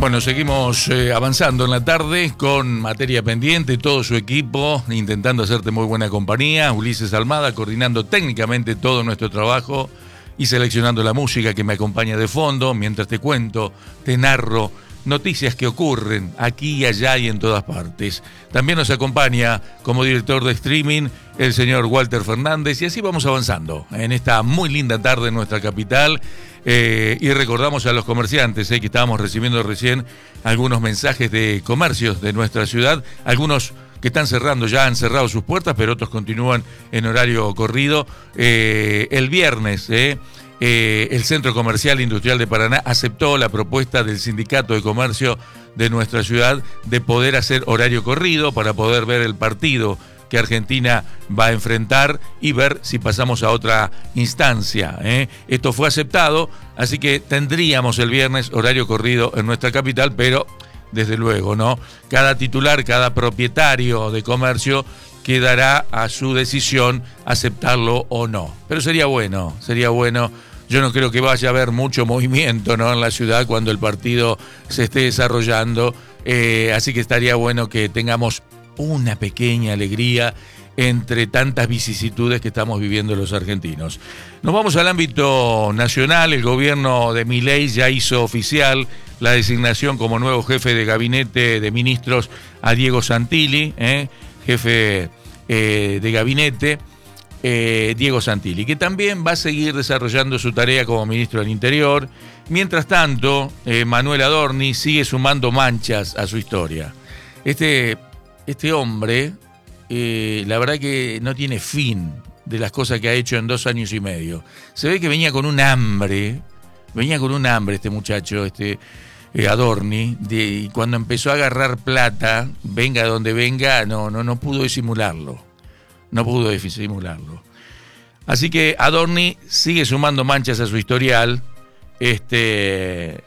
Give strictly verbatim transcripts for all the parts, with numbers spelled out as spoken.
Bueno, seguimos eh, avanzando en la tarde con materia pendiente, todo su equipo intentando hacerte muy buena compañía. Ulises Almada coordinando técnicamente todo nuestro trabajo y seleccionando la música que me acompaña de fondo mientras te cuento, te narro noticias que ocurren aquí y allá y en todas partes. También nos acompaña como director de streaming el señor Walter Fernández y así vamos avanzando en esta muy linda tarde en nuestra capital. Eh, y recordamos a los comerciantes eh, que estábamos recibiendo recién algunos mensajes de comercios de nuestra ciudad, algunos que están cerrando, ya han cerrado sus puertas, pero otros continúan en horario corrido. Eh, el viernes, eh, eh, el Centro Comercial Industrial de Paraná aceptó la propuesta del Sindicato de Comercio de nuestra ciudad de poder hacer horario corrido para poder ver el partido que Argentina va a enfrentar y ver si pasamos a otra instancia. ¿eh? Esto fue aceptado, así que tendríamos el viernes horario corrido en nuestra capital, pero desde luego, ¿no? Cada titular, cada propietario de comercio quedará a su decisión aceptarlo o no. Pero sería bueno, sería bueno. Yo no creo que vaya a haber mucho movimiento, ¿no? en la ciudad cuando el partido se esté desarrollando, eh, así que estaría bueno que tengamos una pequeña alegría entre tantas vicisitudes que estamos viviendo los argentinos. Nos vamos al ámbito nacional. El gobierno de Milei ya hizo oficial la designación como nuevo jefe de gabinete de ministros a Diego Santilli, ¿eh? jefe eh, de gabinete, eh, Diego Santilli, que también va a seguir desarrollando su tarea como ministro del Interior. Mientras tanto, eh, Manuel Adorni sigue sumando manchas a su historia. Este... Este hombre, eh, la verdad que no tiene fin de las cosas que ha hecho en dos años y medio. Se ve que venía con un hambre, venía con un hambre este muchacho, este eh, Adorni, de, y cuando empezó a agarrar plata, venga donde venga, no, no, no pudo disimularlo, no pudo disimularlo. Así que Adorni sigue sumando manchas a su historial, este,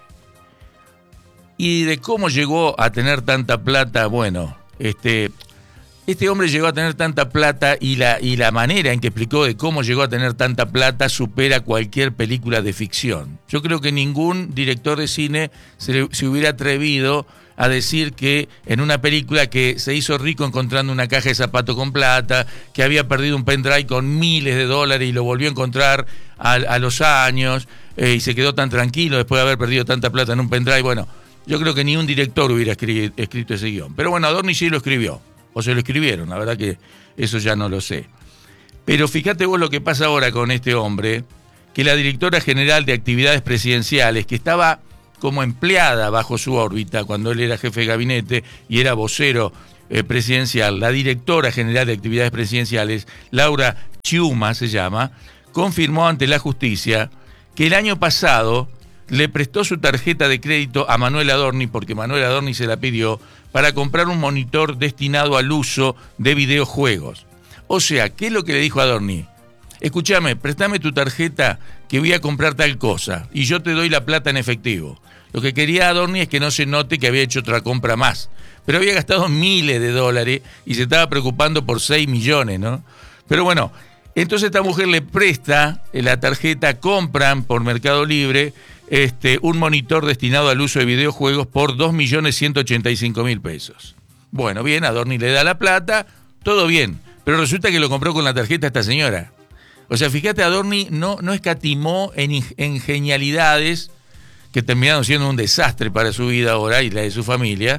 y de cómo llegó a tener tanta plata, bueno... Este, este hombre llegó a tener tanta plata y la, y la manera en que explicó de cómo llegó a tener tanta plata supera cualquier película de ficción. Yo creo que ningún director de cine se, se hubiera atrevido a decir que en una película que se hizo rico encontrando una caja de zapatos con plata, que había perdido un pendrive con miles de dólares y lo volvió a encontrar a, a los años eh, y se quedó tan tranquilo después de haber perdido tanta plata en un pendrive. Bueno, yo creo que ni un director hubiera escri- escrito ese guión. Pero bueno, Adorni sí lo escribió. O se lo escribieron, la verdad que eso ya no lo sé. Pero fíjate vos lo que pasa ahora con este hombre, que la directora general de actividades presidenciales, que estaba como empleada bajo su órbita cuando él era jefe de gabinete y era vocero eh, presidencial, la directora general de actividades presidenciales, Laura Chiuma se llama, confirmó ante la justicia que el año pasado le prestó su tarjeta de crédito a Manuel Adorni, porque Manuel Adorni se la pidió, para comprar un monitor destinado al uso de videojuegos. O sea, ¿qué es lo que le dijo Adorni? Escúchame, préstame tu tarjeta que voy a comprar tal cosa y yo te doy la plata en efectivo. Lo que quería Adorni es que no se note que había hecho otra compra más, pero había gastado miles de dólares y se estaba preocupando por seis millones, ¿no? Pero bueno, entonces esta mujer le presta la tarjeta, compran por Mercado Libre Este, un monitor destinado al uso de videojuegos por dos millones ciento ochenta y cinco mil pesos. Bueno, bien, Adorni le da la plata, todo bien, pero resulta que lo compró con la tarjeta esta señora. O sea, fíjate, Adorni no, no escatimó en, en genialidades que terminaron siendo un desastre para su vida ahora y la de su familia,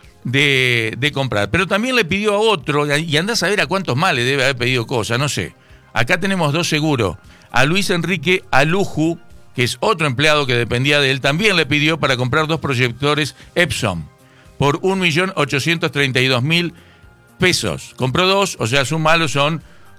de, de comprar. Pero también le pidió a otro, y andá a saber a cuántos más le debe haber pedido cosas, no sé. Acá tenemos dos seguros. A Luis Enrique Aluju, que es otro empleado que dependía de él, también le pidió para comprar dos proyectores Epson por un millón ochocientos treinta y dos mil pesos. Compró dos, o sea, sumalo son,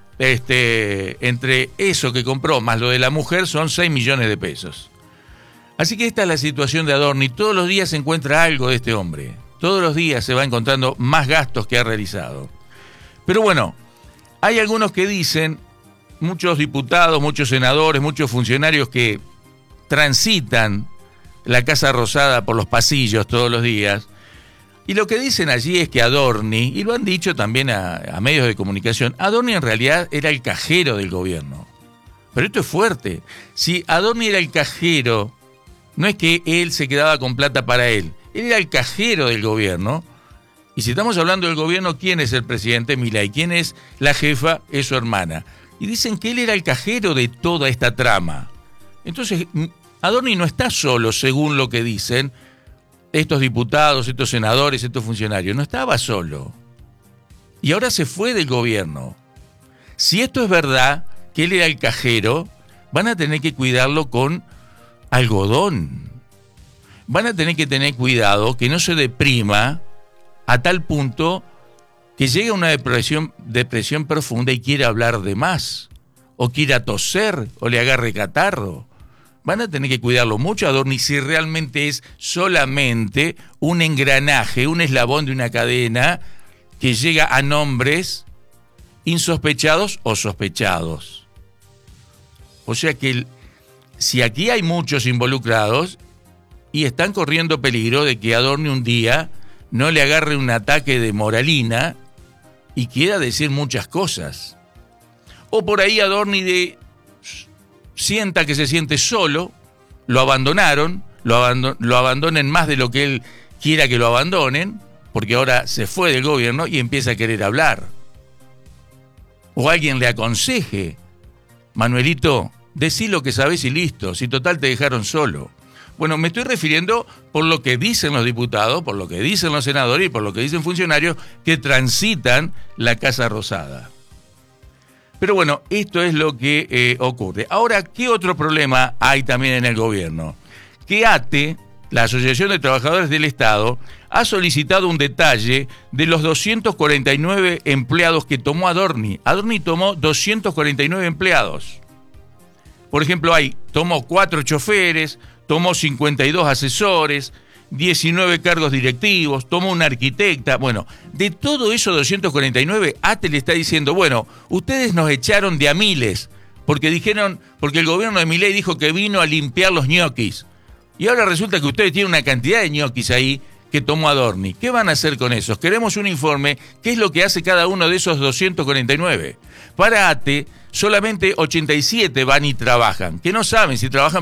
este, entre eso que compró más lo de la mujer, son seis millones de pesos. Así que esta es la situación de Adorni. Todos los días se encuentra algo de este hombre. Todos los días se va encontrando más gastos que ha realizado. Pero bueno, hay algunos que dicen, muchos diputados, muchos senadores, muchos funcionarios que transitan la Casa Rosada por los pasillos todos los días, y lo que dicen allí es que Adorni, y lo han dicho también a, a medios de comunicación, Adorni en realidad era el cajero del gobierno. Pero esto es fuerte. Si Adorni era el cajero, no es que él se quedaba con plata para él, él era el cajero del gobierno. Y si estamos hablando del gobierno, ¿quién es el presidente? Milei. ¿Quién es la jefa? Es su hermana. Y dicen que él era el cajero de toda esta trama. Entonces, Adorni no está solo, según lo que dicen estos diputados, estos senadores, estos funcionarios. No estaba solo. Y ahora se fue del gobierno. Si esto es verdad, que él era el cajero, van a tener que cuidarlo con algodón. Van a tener que tener cuidado que no se deprima a tal punto que llegue a una depresión, depresión profunda y quiera hablar de más, o quiera toser, o le agarre catarro. Van a tener que cuidarlo mucho a Adorni si realmente es solamente un engranaje, un eslabón de una cadena que llega a nombres insospechados o sospechados. O sea que el, si aquí hay muchos involucrados y están corriendo peligro de que Adorni un día no le agarre un ataque de moralina y quiera decir muchas cosas. O por ahí Adorni de, sienta que se siente solo, lo abandonaron, lo, abandon, lo abandonen más de lo que él quiera que lo abandonen, porque ahora se fue del gobierno y empieza a querer hablar. O alguien le aconseje, Manuelito, decí lo que sabés y listo, si total te dejaron solo. Bueno, me estoy refiriendo por lo que dicen los diputados, por lo que dicen los senadores y por lo que dicen funcionarios que transitan la Casa Rosada. Pero bueno, esto es lo que eh, ocurre. Ahora, ¿qué otro problema hay también en el gobierno? Que A T E, la Asociación de Trabajadores del Estado, ha solicitado un detalle de los doscientos cuarenta y nueve empleados que tomó Adorni. Adorni tomó doscientos cuarenta y nueve empleados. Por ejemplo, hay, tomó cuatro choferes, tomó cincuenta y dos asesores, diecinueve cargos directivos, tomó una arquitecta. Bueno, de todo eso doscientos cuarenta y nueve, A T E le está diciendo, bueno, ustedes nos echaron de a miles, porque dijeron, porque el gobierno de Milei dijo que vino a limpiar los ñoquis. Y ahora resulta que ustedes tienen una cantidad de ñoquis ahí que tomó Adorni. ¿Qué van a hacer con esos? Queremos un informe, ¿qué es lo que hace cada uno de esos doscientos cuarenta y nueve? Para A T E, solamente ochenta y siete van y trabajan, que no saben si trabajan